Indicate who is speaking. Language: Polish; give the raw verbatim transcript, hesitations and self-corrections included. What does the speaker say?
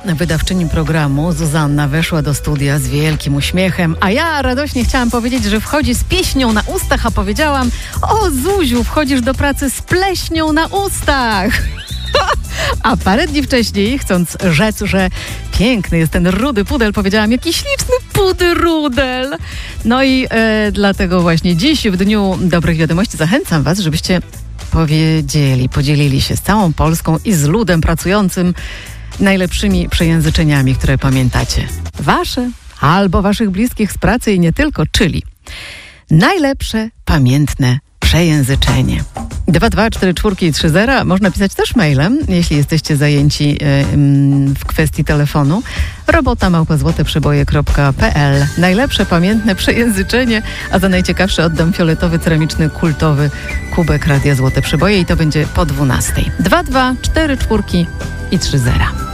Speaker 1: wydawczyni programu Zuzanna weszła do studia z wielkim uśmiechem, a ja radośnie chciałam powiedzieć, że wchodzi z pieśnią na ustach, a powiedziałam: o Zuziu, wchodzisz do pracy z pleśnią na ustach. A parę dni wcześniej, chcąc rzec, że piękny jest ten rudy pudel, powiedziałam: jaki śliczny pudy rudel. No i e, dlatego właśnie dziś, w Dniu Dobrych Wiadomości, zachęcam was, żebyście powiedzieli, podzielili się z całą Polską i z ludem pracującym najlepszymi przejęzyczeniami, które pamiętacie. Wasze albo waszych bliskich z pracy i nie tylko, czyli najlepsze pamiętne przejęzyczenie. dwa dwa cztery cztery trzy zero. Można pisać też mailem, jeśli jesteście zajęci yy, w kwestii telefonu. robota małpa złote przeboje kropka pe el. Najlepsze pamiętne przejęzyczenie, a za najciekawsze oddam fioletowy, ceramiczny, kultowy kubek Radia Złote Przeboje i to będzie po dwunastej. dwa dwa cztery cztery i trzy zero.